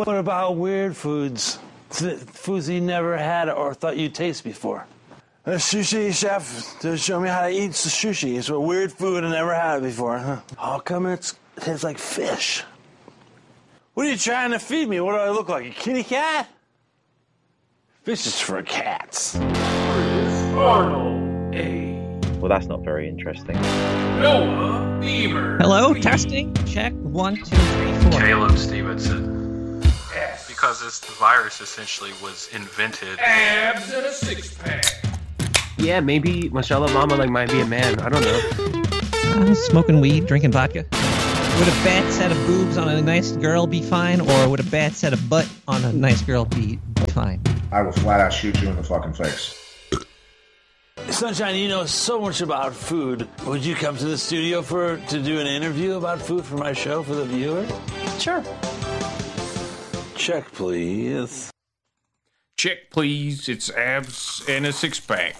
what about weird foods? Foods you never had or thought you'd taste before? A sushi chef to show me how to eat sushi. It's a weird food I never had before. Huh? How come it tastes like fish? What are you trying to feed me? What do I look like, a kitty cat? Fish is for cats. Arnold. Hey. Well, that's not very interesting. Noah Beamer. Hello, testing. Check 1, 2, 3, 4. Caleb Stevenson. Yes. Because this virus essentially was invented. Abs and a six-pack. Yeah, maybe Michelle Obama might be a man. I don't know. Smoking weed, drinking vodka. Would a bad set of boobs on a nice girl be fine, or would a bad set of butt on a nice girl be fine? I will flat out shoot you in the fucking face. Sunshine, you know so much about food. Would you come to the studio to do an interview about food for my show for the viewer? Sure. Check, please. Check, please. It's abs and a six-pack.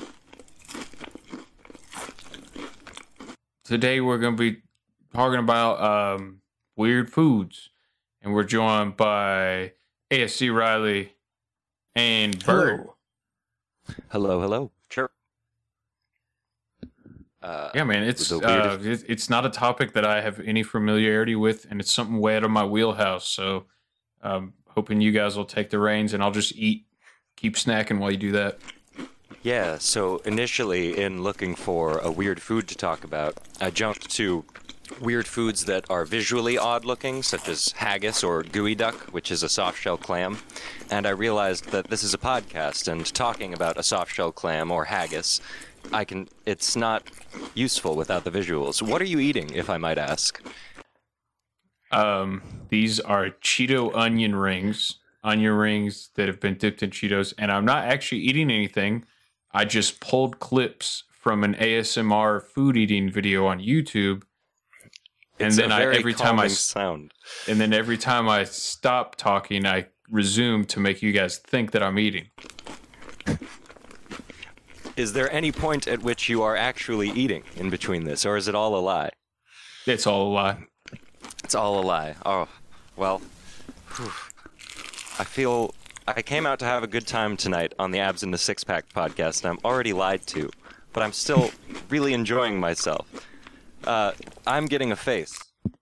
Today we're going to be talking about weird foods. And we're joined by ASC Riley and Bird. Hello. Chirp. Yeah, man, it's not a topic that I have any familiarity with, and it's something way out of my wheelhouse. So, hoping you guys will take the reins, and I'll just keep snacking while you do that. Yeah, so initially in looking for a weird food to talk about, I jumped to weird foods that are visually odd-looking, such as haggis or gooey duck, which is a soft-shell clam. And I realized that this is a podcast, and talking about a soft-shell clam or haggis, it's not useful without the visuals. What are you eating, if I might ask? These are Cheeto onion rings that have been dipped in Cheetos, and I'm not actually eating anything. I just pulled clips from an ASMR food eating video on YouTube. And It's then every time I stop talking, I resume to make you guys think that I'm eating. Is there any point at which you are actually eating in between this, or is it all a lie? It's all a lie. It's all a lie. Oh, well, I feel I came out to have a good time tonight on the Abs in the Six-Pack podcast, and I'm already lied to, but I'm still really enjoying myself. I'm getting a face.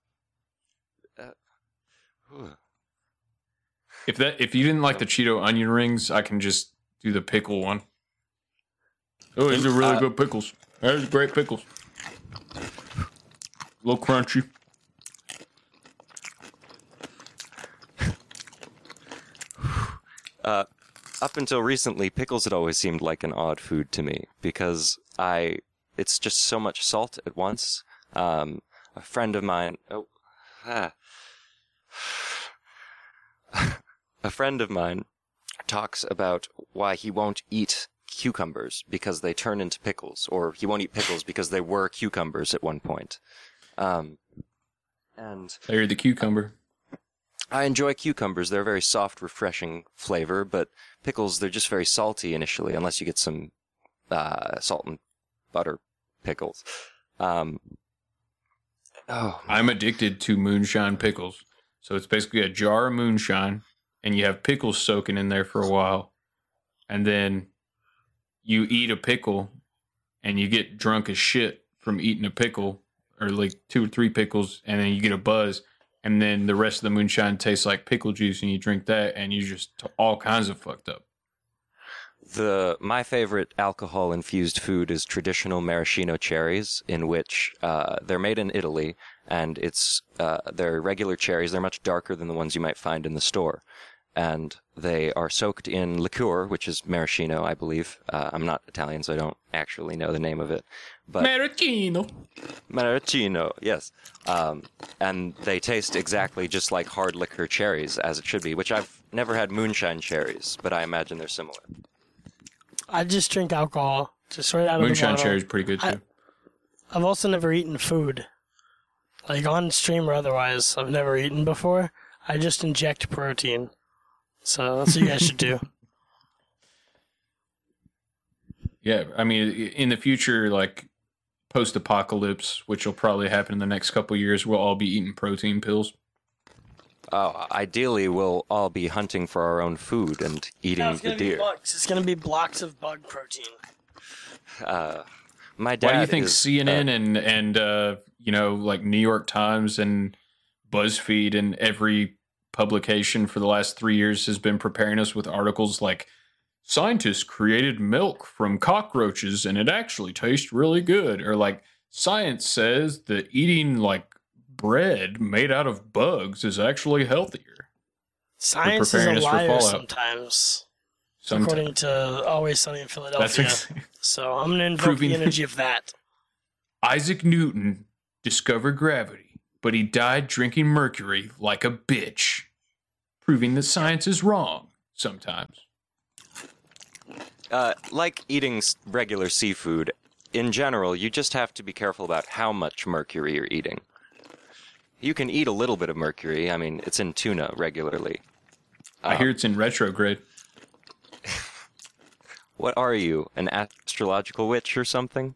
If you didn't like the Cheeto onion rings, I can just do the pickle one. Oh, these are really good pickles. Those are great pickles. A little crunchy. Up until recently, pickles had always seemed like an odd food to me because it's just so much salt at once. A friend of mine, a friend of mine talks about why he won't eat cucumbers because they turn into pickles, or he won't eat pickles because they were cucumbers at one point. And Larry the cucumber. I enjoy cucumbers. They're a very soft, refreshing flavor, but pickles, they're just very salty initially, unless you get some salt and butter pickles. I'm addicted to moonshine pickles. So it's basically a jar of moonshine, and you have pickles soaking in there for a while, and then you eat a pickle, and you get drunk as shit from eating a pickle, or like 2 or 3 pickles, and then you get a buzz, and then the rest of the moonshine tastes like pickle juice, and you drink that, and you just all kinds of fucked up. My favorite alcohol-infused food is traditional maraschino cherries, in which they're made in Italy, and they're regular cherries. They're much darker than the ones you might find in the store. And they are soaked in liqueur, which is maraschino, I believe. I'm not Italian, so I don't actually know the name of it. But Maraschino, yes. And they taste exactly just like hard liquor cherries, as it should be, which I've never had moonshine cherries, but I imagine they're similar. I just drink alcohol, just right out of the Moonshine bottle. cherry is pretty good, too. I've also never eaten food. Like, on stream or otherwise, I've never eaten before. I just inject protein. So that's what you guys should do. Yeah, I mean, in the future, like, post-apocalypse, which will probably happen in the next couple of years, we'll all be eating protein pills. Ideally, we'll all be hunting for our own food and eating No, it's the gonna be deer. bugs. It's gonna be blocks of bug protein. My dad Why do you think is, CNN and like New York Times and BuzzFeed and every publication for the last 3 years has been preparing us with articles like scientists created milk from cockroaches and it actually tastes really good, or like science says that eating like bread made out of bugs is actually healthier. Science is a preparing us for liar Fallout. sometimes. Sometimes. According to Always Sunny in Philadelphia. So I'm going to invoke Proving- the energy of that. Isaac Newton discovered gravity, but he died drinking mercury like a bitch, proving that science is wrong sometimes. like eating regular seafood, in general, you just have to be careful about how much mercury you're eating. You can eat a little bit of mercury. I mean, it's in tuna regularly. I hear it's in retrograde. What are you, an astrological witch or something?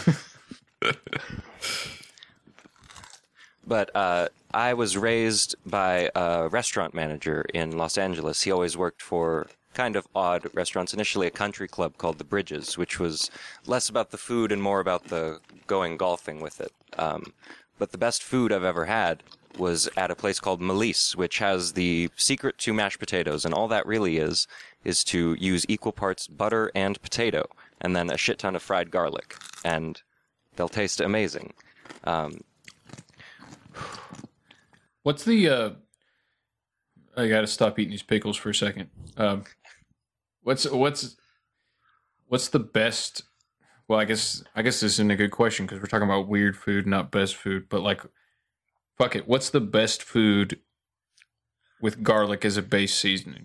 But I was raised by a restaurant manager in Los Angeles. He always worked for kind of odd restaurants. Initially a country club called The Bridges, which was less about the food and more about the going golfing with it. But the best food I've ever had was at a place called Melisse, which has the secret to mashed potatoes. And all that really is to use equal parts butter and potato, and then a shit ton of fried garlic. And they'll taste amazing. What's the I gotta stop eating these pickles for a second. What's the best? Well, I guess this isn't a good question because we're talking about weird food, not best food. But like, fuck it, what's the best food with garlic as a base seasoning?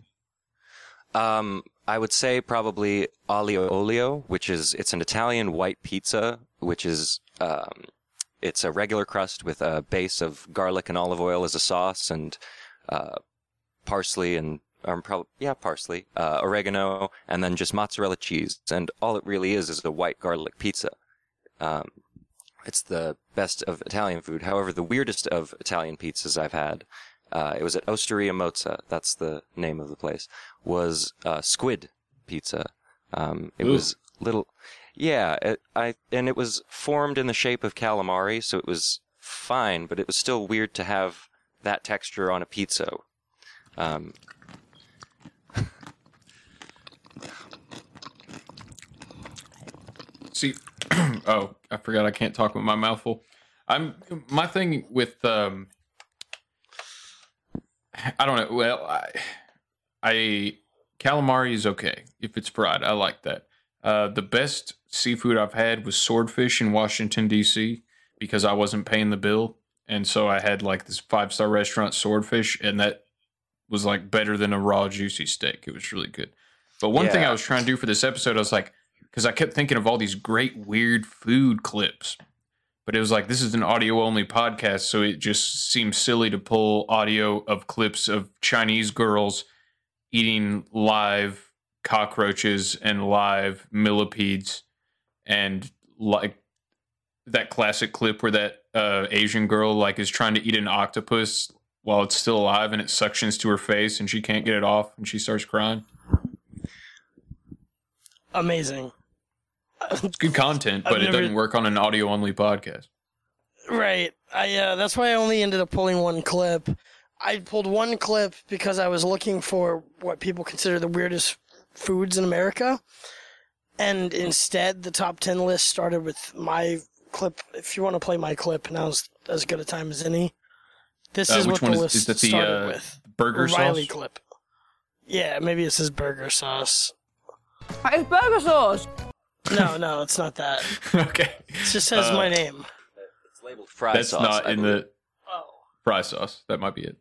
I would say probably aglio olio, it's an Italian white pizza, which is it's a regular crust with a base of garlic and olive oil as a sauce, and parsley and parsley, oregano, and then just mozzarella cheese. And all it really is a white garlic pizza. It's the best of Italian food. However, the weirdest of Italian pizzas I've had, it was at Osteria Mozza, that's the name of the place, was squid pizza. It was little... Yeah, and it was formed in the shape of calamari, so it was fine, but it was still weird to have that texture on a pizza. See, oh, I forgot I can't talk with my mouth full. My thing with I don't know. Well, I calamari is okay if it's fried. I like that. The best seafood I've had was swordfish in Washington, D.C. because I wasn't paying the bill. And so I had like this 5-star restaurant swordfish, and that was like better than a raw juicy steak. It was really good. But one thing I was trying to do for this episode, I was like, because I kept thinking of all these great weird food clips, but it was like, this is an audio only podcast. So it just seems silly to pull audio of clips of Chinese girls eating live cockroaches and live millipedes, and like that classic clip where that Asian girl like is trying to eat an octopus while it's still alive and it suctions to her face and she can't get it off and she starts crying. Amazing. It's good content, but it doesn't work on an audio only podcast. Right. That's why I only ended up pulling one clip. I pulled one clip because I was looking for what people consider the weirdest foods in America. And instead, the top 10 list started with my clip. If you want to play my clip, now's as good a time as any. This is what the list started with. Burger Riley sauce? clip. Yeah, maybe it says burger sauce. It's burger sauce! No, it's not that. Okay. It just says my name. It's labeled fry That's sauce. not I in believe. the fry sauce. That might be it.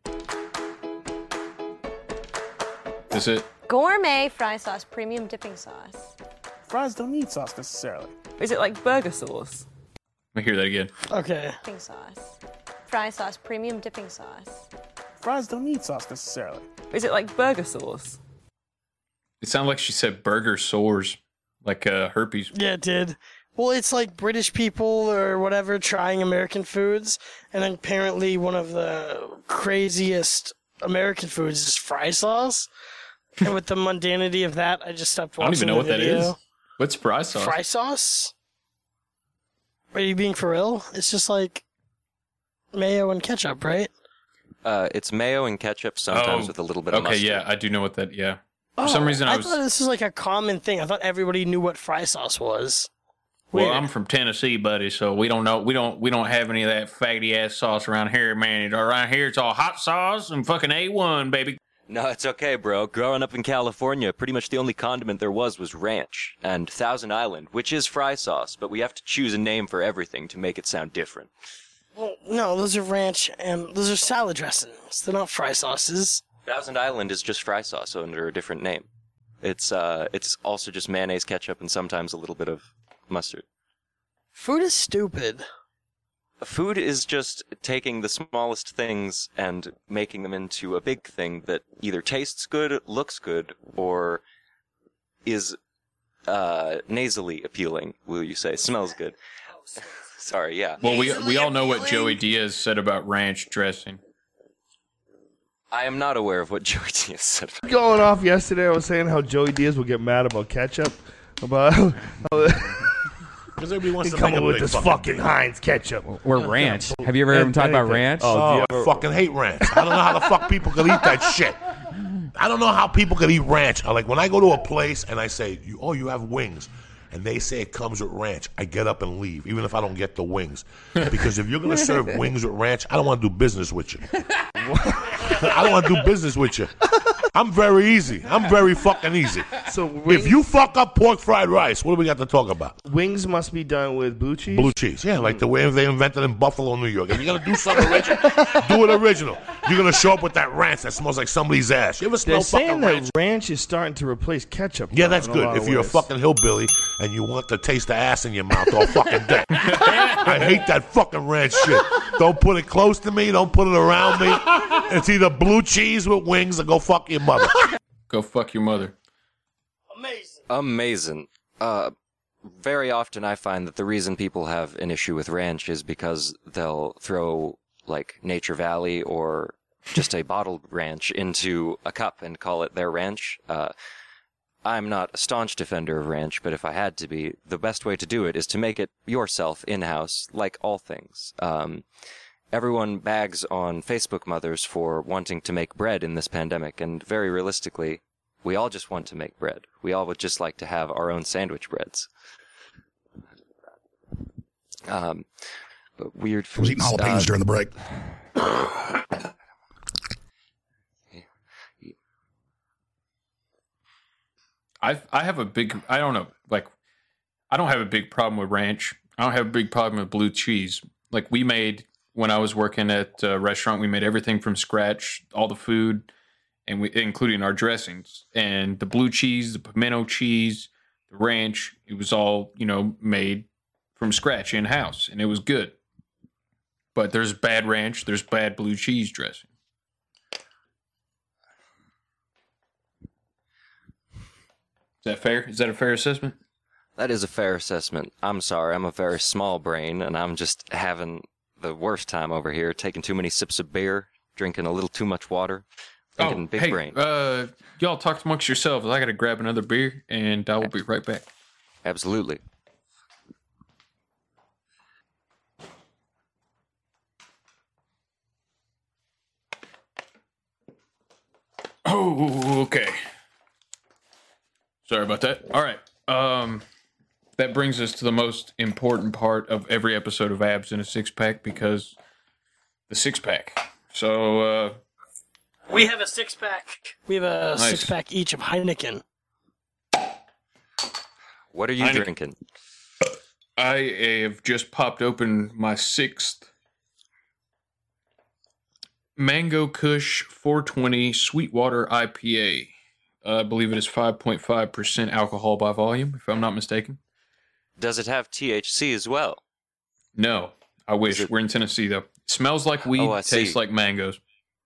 Is it? Gourmet fry sauce, premium dipping sauce. Fries don't need sauce necessarily. Is it like burger sauce? Let me hear that again. Okay. Dipping sauce. Fry sauce, premium dipping sauce. Fries don't need sauce necessarily. Is it like burger sauce? It sounded like she said burger sores, like herpes. Yeah, it did. Well, it's like British people or whatever trying American foods, and apparently one of the craziest American foods is fry sauce. And with the mundanity of that, I just stopped I don't watching even know what the that video. is. What's fry sauce? Fry sauce? Are you being for real? It's just like mayo and ketchup, right? It's mayo and ketchup, sometimes with a little bit of mustard. Okay, yeah, I do know what that. Yeah. For some reason, I thought this was like a common thing. I thought everybody knew what fry sauce was. Well, I'm from Tennessee, buddy, so we don't know. We don't have any of that faggy ass sauce around here, man. Around here, it's all hot sauce and fucking A1, baby. No, it's okay, bro. Growing up in California, pretty much the only condiment there was ranch and Thousand Island, which is fry sauce, but we have to choose a name for everything to make it sound different. Well, no, those are ranch and those are salad dressings. They're not fry sauces. Thousand Island is just fry sauce under a different name. It's also just mayonnaise, ketchup, and sometimes a little bit of mustard. Food is stupid. Food is just taking the smallest things and making them into a big thing that either tastes good, looks good, or is nasally appealing, will you say? Smells good. Sorry, yeah. Well, we all know what Joey Diaz said about ranch dressing. I am not aware of what Joey Diaz said. Going off yesterday, I was saying how Joey Diaz would get mad about ketchup. About how because everybody wants to come make up a with big this fucking fucking Heinz ketchup. Or ranch. Have you ever heard him talk about ranch? Oh, I fucking hate ranch. I don't know how the fuck people could eat that shit. I don't know how people could eat ranch. Like when I go to a place and I say, you have wings. And they say it comes with ranch, I get up and leave, even if I don't get the wings. Because if you're going to serve wings with ranch, I don't want to do business with you. I don't want to do business with you. I'm very easy. I'm very fucking easy. So if you fuck up pork fried rice, what do we got to talk about? Wings must be done with blue cheese? Blue cheese, yeah, like the way they invented in Buffalo, New York. If you're going to do something original, do it original. You're going to show up with that ranch that smells like somebody's ass. You ever smell They're saying fucking that ranch? ranch is starting to replace ketchup. Yeah, now, that's in a good. lot If of you're a ways. fucking hillbilly and you want to taste the ass in your mouth all fucking day. I hate that fucking ranch shit. Don't put it close to me. Don't put it around me. It's either blue cheese with wings or go fuck your mother. Go fuck your mother. Amazing. Very often I find that the reason people have an issue with ranch is because they'll throw, like, Nature Valley or just a bottled ranch into a cup and call it their ranch. I'm not a staunch defender of ranch, but if I had to be, the best way to do it is to make it yourself in-house, like all things. Everyone bags on Facebook mothers for wanting to make bread in this pandemic, and very realistically, we all just want to make bread. We all would just like to have our own sandwich breads. But weird foods. I was eating jalapenos during the break. I have a big, I don't know, like, I don't have a big problem with ranch. I don't have a big problem with blue cheese. Like, we made, when I was working at a restaurant, we made everything from scratch, all the food, and including our dressings. And the blue cheese, the pimento cheese, the ranch, it was all, made from scratch in-house, and it was good. But there's bad ranch, there's bad blue cheese dressing. Is that fair? Is that a fair assessment? That is a fair assessment. I'm sorry, I'm a very small brain, and I'm just having the worst time over here, taking too many sips of beer, drinking a little too much water, thinking big brain. Y'all talk amongst yourselves. I got to grab another beer, and I will be right back. Absolutely. Oh, okay. Sorry about that. All right. That brings us to the most important part of every episode of Abs in a Six Pack, because the six pack. So, we have a six pack. We have a Nice. 6-pack each of Heineken. What are you drinking? I have just popped open my 6th Mango Kush 420 Sweetwater IPA. I believe it is 5.5% alcohol by volume, if I'm not mistaken. Does it have THC as well? No, I wish. We're in Tennessee, though. Smells like weed, I see. tastes like mangoes.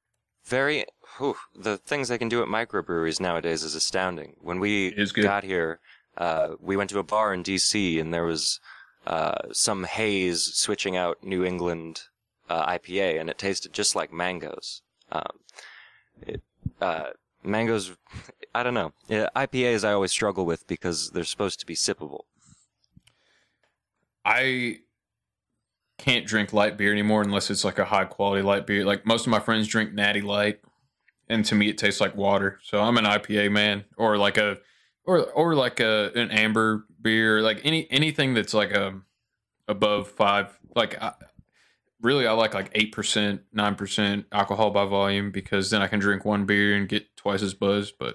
The things they can do at microbreweries nowadays is astounding. When we got here, we went to a bar in D.C. and there was some haze switching out New England IPA, and it tasted just like mangoes. Mangoes, I don't know. IPAs I always struggle with because they're supposed to be sippable. I can't drink light beer anymore unless it's like a high quality light beer. Like most of my friends drink Natty Light, and to me it tastes like water. So I'm an IPA man, or like an amber beer, like anything that's like above 5. Like I like 8%, 9% alcohol by volume, because then I can drink one beer and get twice as buzzed. But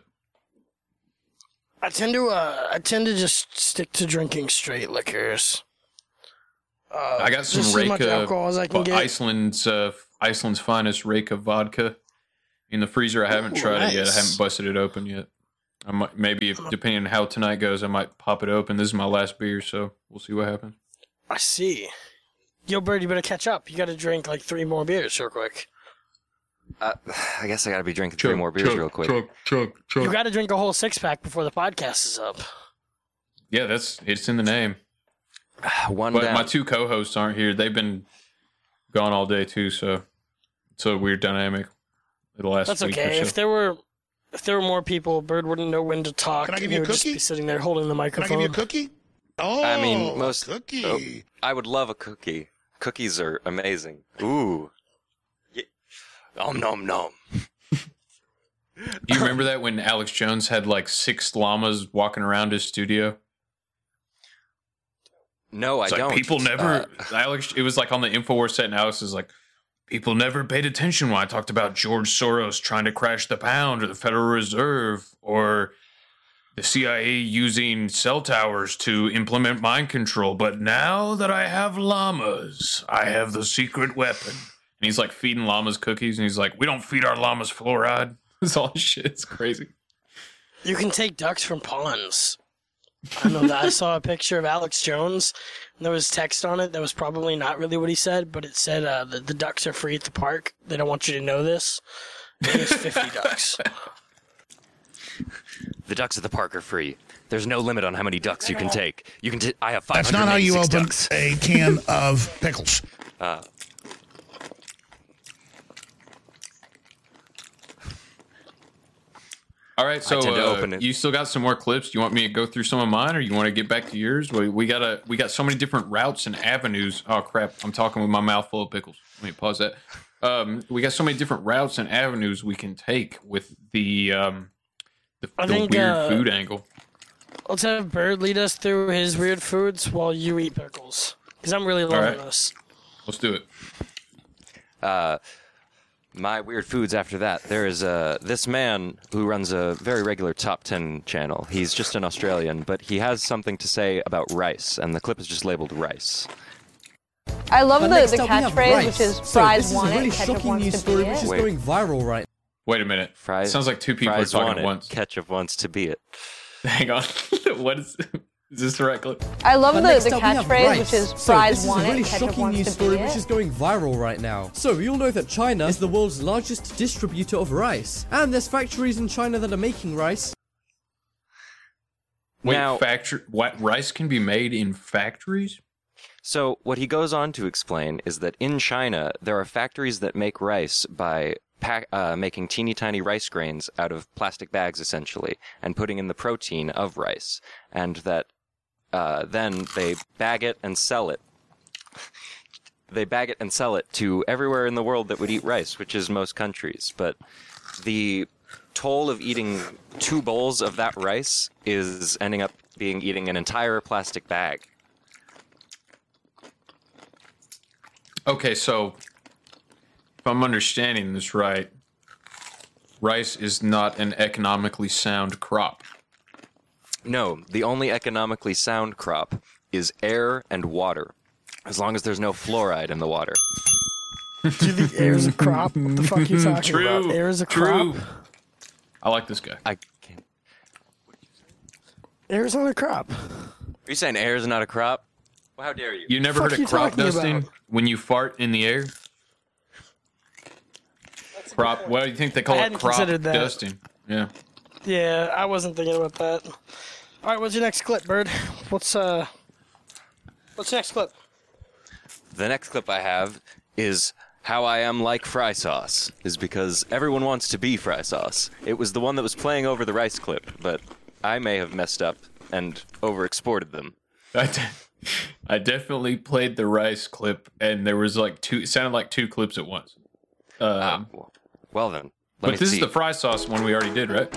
I tend to just stick to drinking straight liquors. I got some just as much alcohol as I can get. Iceland's finest Reka vodka in the freezer. I haven't tried it yet. I haven't busted it open yet. I might, depending on how tonight goes, I might pop it open. This is my last beer, so we'll see what happens. I see. Yo, Bird, you better catch up. You got to drink like 3 more beers real quick. I guess I got to be drinking 3 more beers real quick. You got to drink a whole 6-pack before the podcast is up. Yeah, it's in the name. But my 2 co-hosts aren't here. They've been gone all day too, so it's a weird dynamic. The last That's week okay. or so. If there were more people, Bird wouldn't know when to talk. Can I give you a He would just cookie? be sitting there holding the microphone. Can I give you a cookie? Oh, I mean, cookie. I would love a cookie. Cookies are amazing. Ooh. Yeah. Nom nom nom. Do you remember that when Alex Jones had like 6 llamas walking around his studio? No, I don't. People never. Alex, it was like on the InfoWars set, and Alex is like, people never paid attention when I talked about George Soros trying to crash the pound, or the Federal Reserve, or the CIA using cell towers to implement mind control. But now that I have llamas, I have the secret weapon. And he's like feeding llamas cookies, and he's like, we don't feed our llamas fluoride. It's all shit. It's crazy. You can take ducks from ponds. I know that. I saw a picture of Alex Jones, and there was text on it that was probably not really what he said, but it said the ducks are free at the park. They don't want you to know this. There's 50 ducks. The ducks at the park are free. There's no limit on how many ducks you can take. I have 586 That's not how you open ducks. a can of pickles. All right, so tend to open it. you still got some more clips. Do you want me to go through some of mine, or you want to get back to yours? We got so many different routes and avenues. Oh crap! I'm talking with my mouth full of pickles. Let me pause that. We got so many different routes and avenues we can take with the weird food angle. Let's have Bird lead us through his weird foods while you eat pickles, because I'm really loving this. Let's do it. My weird foods after that. There is this man who runs a very regular top 10 channel. He's just an Australian, but he has something to say about rice, and the clip is just labeled rice. I love the Next up, we have catchphrase, rice. which is So fries this is want a really it, ketchup shocking wants news to story be which is it. going viral right Wait a minute. Fries. Sounds like 2 people are Fries talking want at it. once. Ketchup wants to be it. Hang on. What is this the right clip? I love But the next up, we have catchphrase, rice. which is So fries this is a want really it, ketchup shocking wants news to story be which it. is going viral right now. So we all know that China is the world's largest distributor of rice, and there's factories in China that are making rice. Wait, what rice can be made in factories? So what he goes on to explain is that in China, there are factories that make rice by making teeny tiny rice grains out of plastic bags, essentially, and putting in the protein of rice. And that then they bag it and sell it. They bag it and sell it to everywhere in the world that would eat rice, which is most countries. But the toll of eating 2 bowls of that rice is ending up being eating an entire plastic bag. Okay, so if I'm understanding this right, rice is not an economically sound crop. No, the only economically sound crop is air and water, as long as there's no fluoride in the water. Do you think air is a crop? What the fuck are you talking about? Air is a crop? I like this guy. Air is not a crop. Are you saying air is not a crop? Well, how dare you? You never heard of crop dusting? When you fart in the air? Crop. What do you think they call I it? hadn't Crop considered that. dusting. Yeah. Yeah, I wasn't thinking about that. All right, what's your next clip, Bird? What's your next clip? The next clip I have is how I am like fry sauce is because everyone wants to be fry sauce. It was the one that was playing over the rice clip, but I may have messed up and overexported them. I definitely played the rice clip, and there was like two. It sounded like two clips at once. Well then. But this is the fry sauce one we already did, right?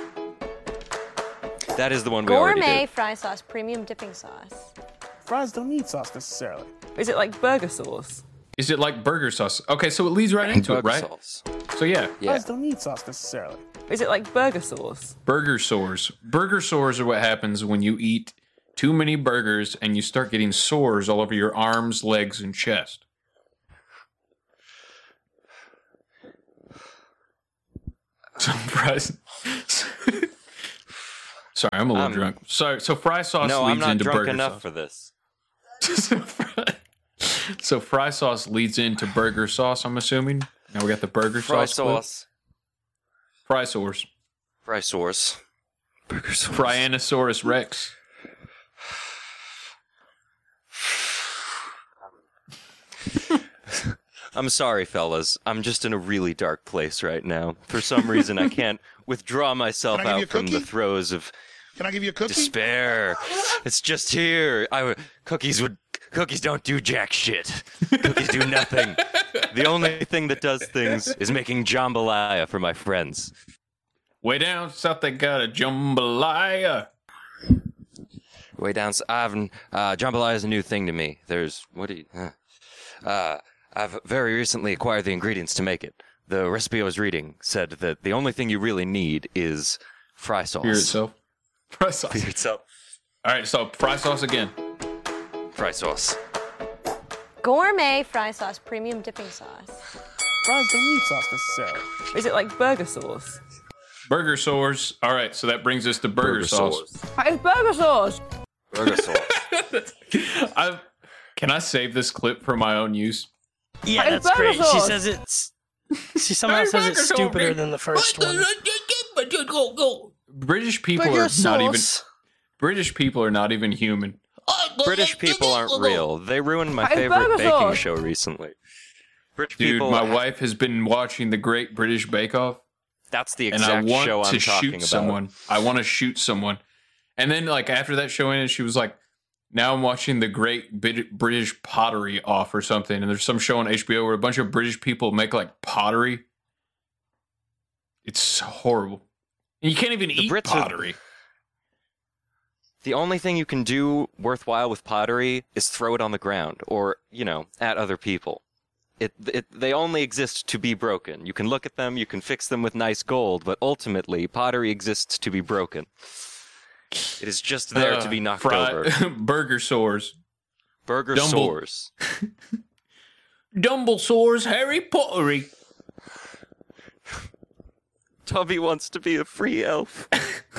That is the one we already did. Gourmet fry sauce, premium dipping sauce. Fries don't need sauce necessarily. Is it like burger sauce? Is it like burger sauce? Okay, so it leads right into it, right? Sauce. So yeah. Fries don't need sauce necessarily. Is it like burger sauce? Burger sores. Burger sores are what happens when you eat too many burgers and you start getting sores all over your arms, legs, and chest. Sorry, I'm a little drunk. So fry sauce leads into burger sauce. No, I'm not drunk enough for this. So fry sauce leads into burger sauce, I'm assuming. Now we got the burger sauce. Fry sauce. Fry sauce. Burger sauce. Fryanosaurus Rex. I'm sorry, fellas. I'm just in a really dark place right now. For some reason, I can't withdraw myself out from the throes of Can I give you a cookie? despair. It's just here. Cookies don't do jack shit. Cookies do nothing. The only thing that does things is making jambalaya for my friends. Way down south, they got a jambalaya. Way down, jambalaya is a new thing to me. I've very recently acquired the ingredients to make it. The recipe I was reading said that the only thing you really need is fry sauce. Fear itself. Fry sauce. Fear itself. All right, so fry sauce again. Fry sauce. Gourmet fry sauce, premium dipping sauce. Fries don't need sauce necessarily. Is it like burger sauce? Burger sauce. All right, so that brings us to burger sauce. It's burger sauce. Burger sauce. Can I save this clip for my own use? Yeah, that's great. She somehow says it's stupider than the first one. British people are not even human. British people aren't real. They ruined my favorite baking show recently. My wife has been watching the Great British Bake Off. That's the exact show I'm talking about. Someone. I want to shoot someone. And then, like, after that show ended, she was like, now I'm watching the Great British Pottery Off or something. And there's some show on HBO where a bunch of British people make, like, pottery. It's horrible. And you can't even eat pottery. The only thing you can do worthwhile with pottery is throw it on the ground or, at other people. They only exist to be broken. You can look at them, you can fix them with nice gold, but ultimately, pottery exists to be broken. It is just there to be knocked over. Burger sores. Burger sores. Dumblesore's Harry Pottery. Tubby wants to be a free elf.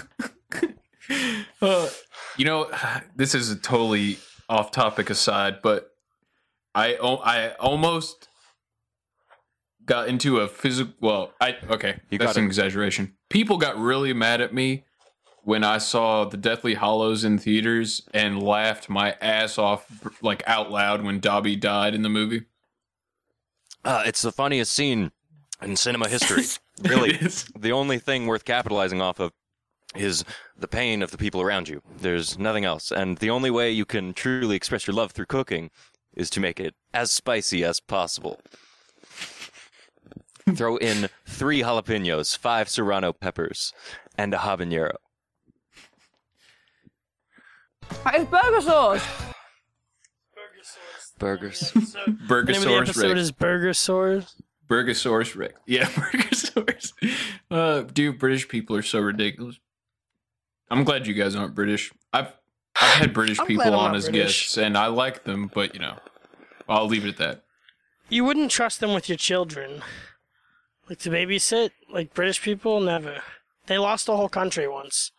This is a totally off-topic aside, but I almost got into a physical... Well, that's an exaggeration. People got really mad at me when I saw the Deathly Hallows in theaters and laughed my ass off, like, out loud when Dobby died in the movie. It's the funniest scene in cinema history. Really, the only thing worth capitalizing off of is the pain of the people around you. There's nothing else. And the only way you can truly express your love through cooking is to make it as spicy as possible. Throw in 3 jalapenos, 5 serrano peppers, and a habanero. It's burger sauce. Burgers. Burger The name of the episode is Burger Sauce. Burgosaurus Rex. Yeah, Burgosaurus. Dude, British people are so ridiculous. I'm glad you guys aren't British. I've had British people on as guests, and I like them, but, I'll leave it at that. You wouldn't trust them with your children. Like, to babysit? Like, British people? Never. They lost a whole country once.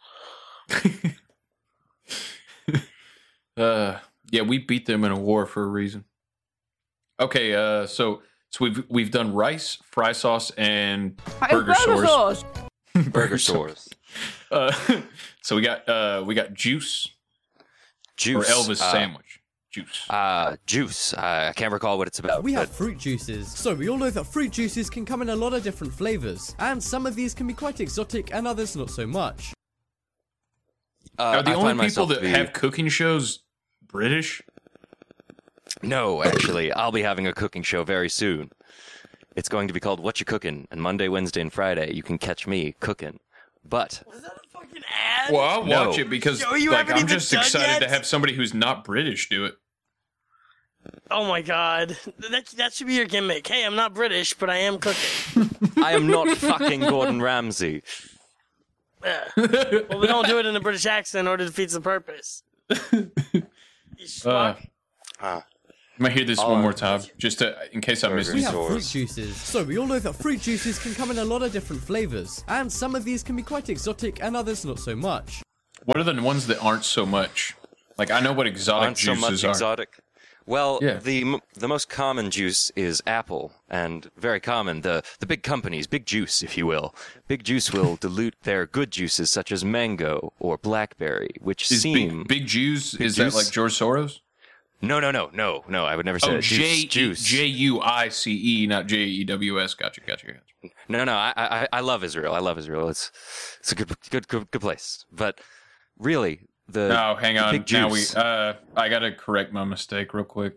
Yeah, we beat them in a war for a reason. Okay, so we've done rice, fry sauce, and burger sauce. Burger sauce. So we got juice. Juice. Or Elvis sandwich. Juice. Juice. I can't recall what it's about. We have but fruit juices. So we all know that fruit juices can come in a lot of different flavors, and some of these can be quite exotic and others not so much. Are the I only find people myself that to be- have cooking shows British? No, actually, I'll be having a cooking show very soon. It's going to be called What You Cookin', and Monday, Wednesday, and Friday you can catch me cooking. But Well, I'll No. watch it because Joe, you like, haven't I'm even just done excited yet? to have somebody who's not British do it. Oh my god. That should be your gimmick. Hey, I'm not British, but I am cooking. I am not fucking Gordon Ramsay. Well, we don't do it in a British accent in order to defeat the purpose. You schmuck. I'm gonna hear this one more time, just in case I missed We it. have fruit juices. So we all know that fruit juices can come in a lot of different flavors, and some of these can be quite exotic and others not so much. What are the ones that aren't so much? Like, I know what exotic Aren't so juices much are. exotic. Well, Yeah. the most common juice is apple, and very common. The big companies, Big Juice, if you will. Big Juice will dilute their good juices such as mango or blackberry, which Is seem big Jews? Big Is Juice? that like George Soros? No. I would never say Oh, that. Juice. Juice, not Jews. Gotcha. No. I love Israel. It's a good place. But really, the No, hang the on. Big Now Juice. I gotta correct my mistake real quick.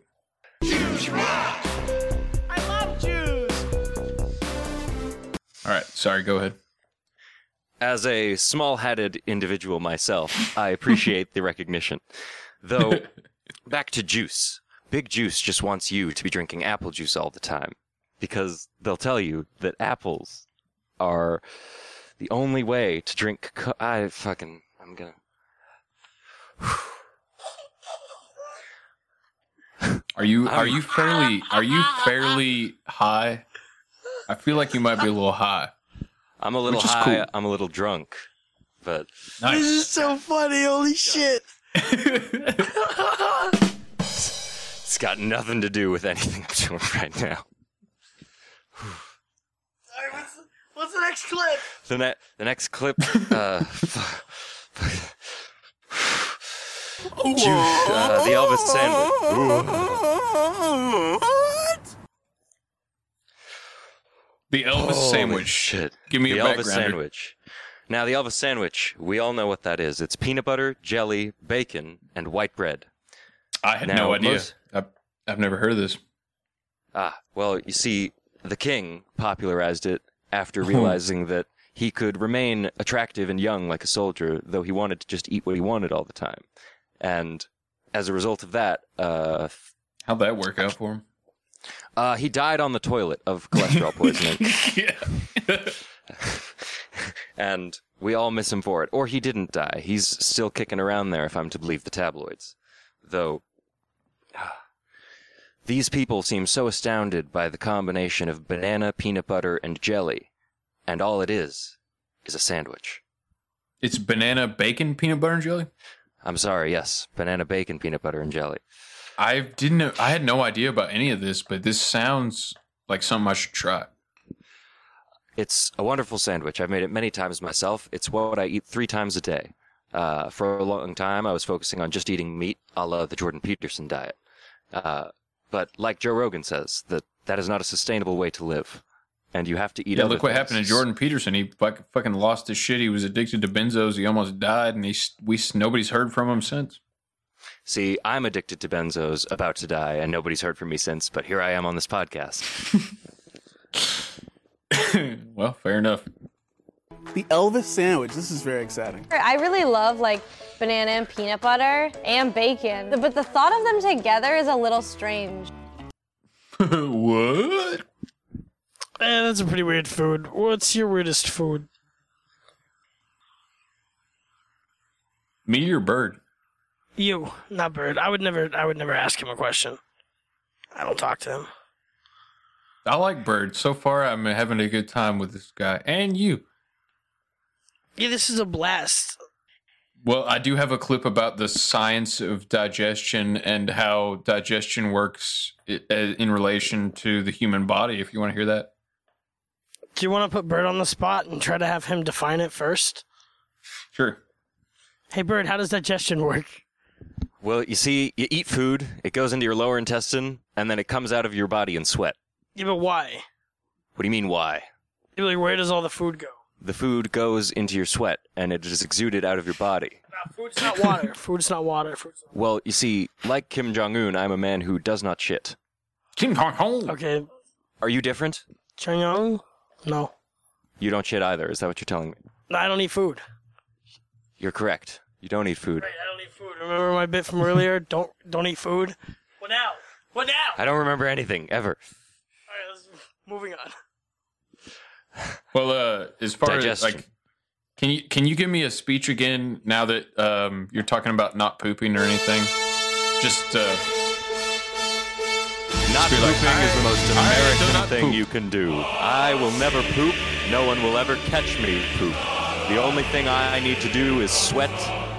I love Jews. All right, sorry. Go ahead. As a small-hatted individual myself, I appreciate the recognition. Though, back to juice. Big Juice just wants you to be drinking apple juice all the time. Because they'll tell you that apples are the only way to drink... I'm gonna... Are you fairly high? I feel like you might be a little high. I'm a little Which is high, cool. I'm a little drunk. But... This is so funny. Holy shit. It's got nothing to do with anything I'm doing right now. Alright, what's the next clip? The next clip, the Elvis sandwich. The Elvis Holy sandwich. Shit. Give me the a Elvis backgrounder. sandwich. Now, the Elvis sandwich, we all know what that is. It's peanut butter, jelly, bacon, and white bread. I had Now, no idea. most- I've never heard of this. Well, you see, the king popularized it after realizing that he could remain attractive and young like a soldier, though he wanted to just eat what he wanted all the time. And as a result of that, how'd that work out for him? He died on the toilet of cholesterol poisoning. And we all miss him for it. Or he didn't die. He's still kicking around there, if I'm to believe the tabloids. Though, these people seem so astounded by the combination of banana, peanut butter, and jelly. And all it is a sandwich. It's banana, bacon, peanut butter, and jelly? I'm sorry, yes. Banana, bacon, peanut butter, and jelly. I had no idea about any of this, but this sounds like something I should try. It's a wonderful sandwich. I've made it many times myself. It's what I eat 3 times a day. For a long time, I was focusing on just eating meat, a la the Jordan Peterson diet. But like Joe Rogan says, that is not a sustainable way to live. And you have to eat Yeah, other look what things. happened to Jordan Peterson. He fucking lost his shit. He was addicted to benzos. He almost died, and nobody's heard from him since. See, I'm addicted to benzos, about to die, and nobody's heard from me since, but here I am on this podcast. Well, fair enough. The Elvis sandwich. This is very exciting. I really love like banana and peanut butter and bacon, but the thought of them together is a little strange. What? That's a pretty weird food. What's your weirdest food? Me or Bird? You, not Bird. I would never ask him a question. I don't talk to him. I like Bird. So far, I'm having a good time with this guy. And you. Yeah, this is a blast. Well, I do have a clip about the science of digestion and how digestion works in relation to the human body, if you want to hear that. Do you want to put Bird on the spot and try to have him define it first? Sure. Hey, Bird, how does digestion work? Well, you see, you eat food, it goes into your lower intestine, and then it comes out of your body in sweat. Yeah, but why? What do you mean, why? You're like, where does all the food go? The food goes into your sweat, and it is exuded out of your body. No, food's not water. Food's not water. Well, you see, like Kim Jong-un, I'm a man who does not shit. Kim Jong-un. Okay. Are you different? Jong-un? No. You don't shit either. Is that what you're telling me? No, I don't eat food. You're correct. You don't eat food. Right, I don't eat food. Remember my bit from earlier? Don't eat food. What now? What now? I don't remember anything ever. All right, let's moving on. Well, as far Digestion. as like, can you give me a speech again now that you're talking about not pooping or anything? Just not be pooping like, is the most do American not thing poop. you can do. I will never poop. No one will ever catch me poop. The only thing I need to do is sweat